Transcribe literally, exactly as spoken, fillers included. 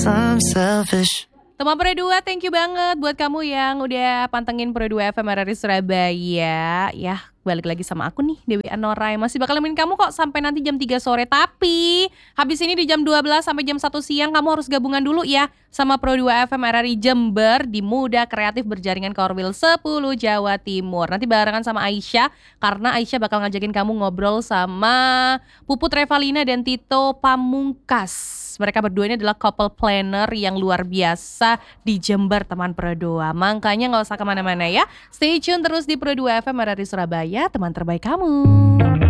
I'm selfish. Teman Pro dua, thank you banget buat kamu yang udah pantengin Pro dua F M R R I Surabaya. Ya, balik lagi sama aku nih, Dewi Anorai. Masih bakal nemenin kamu kok sampai nanti jam tiga sore. Tapi habis ini di jam dua belas sampai jam satu siang kamu harus gabungan dulu ya sama Pro dua F M R R I Jember di Muda Kreatif Berjaringan Korwil sepuluh Jawa Timur. Nanti barengan sama Aisyah, karena Aisyah bakal ngajakin kamu ngobrol sama Puput Revalina dan Tito Pamungkas. Mereka berdua ini adalah couple planner yang luar biasa di Jember, teman Pro dua. Makanya gak usah kemana-mana ya. Stay tune terus di Pro dua F M R R I Surabaya, teman terbaik kamu.